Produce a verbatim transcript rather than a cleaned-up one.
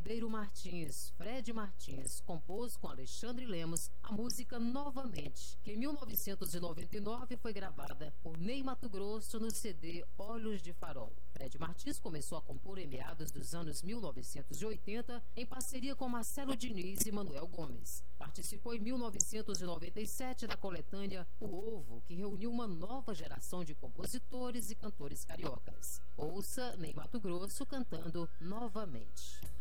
Ribeiro Martins, Fred Martins, compôs com Alexandre Lemos a música Novamente, que em mil novecentos e noventa e nove foi gravada por Ney Matogrosso no C D Olhos de Farol. Fred Martins começou a compor em meados dos anos mil novecentos e oitenta em parceria com Marcelo Diniz e Manuel Gomes. Participou em mil novecentos e noventa e sete da coletânea O Ovo, que reuniu uma nova geração de compositores e cantores cariocas. Ouça Ney Matogrosso cantando Novamente.